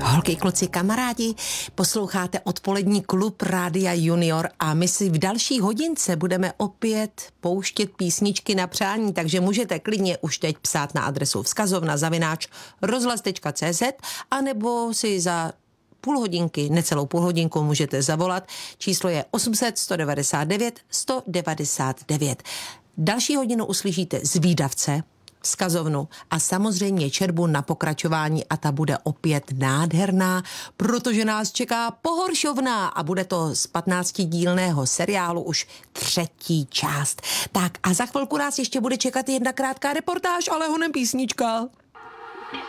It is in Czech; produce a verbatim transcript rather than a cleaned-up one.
Holky, kluci, kamarádi, posloucháte odpolední klub Rádia Junior a my si v další hodince budeme opět pouštět písničky na přání, takže můžete klidně už teď psát na adresu vzkazovna zavináč rozhlas tečka cé zet anebo si za půl hodinky, necelou půl hodinku můžete zavolat. Číslo je osm set, sto devadesát devět, sto devadesát devět. Další hodinu uslyšíte zvídavce, vzkazovnu a samozřejmě čerbu na pokračování a ta bude opět nádherná, protože nás čeká pohoršovna a bude to z patnáctidílného seriálu už třetí část. Tak a za chvilku nás ještě bude čekat jedna krátká reportáž, ale honem písnička.